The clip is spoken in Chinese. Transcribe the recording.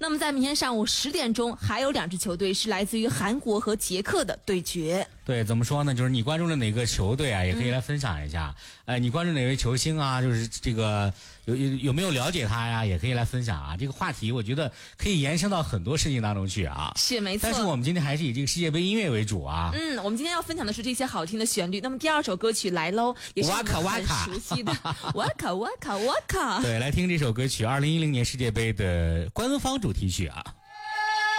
那么在明天上午10点钟，还有2支球队是来自于韩国和捷克的对决。 对，怎么说呢？就是你关注了哪个球队啊，也可以来分享一下。你关注哪位球星啊？就是这个有没有了解他呀？也可以来分享啊。这个话题我觉得可以延伸到很多事情当中去啊。 是没错。 但是我们今天还是以这个世界杯音乐为主啊。 我们今天要分享的是这些好听的旋律。那么第2首歌曲来喽，也是我们很熟悉的哇卡哇卡哇卡。 对，来听这首歌曲，2010年世界杯的官方主题曲啊。